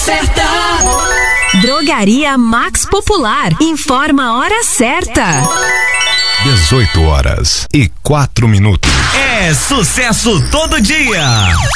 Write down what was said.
Certa. Drogaria Max Popular informa a hora certa. 18h04. É sucesso todo dia.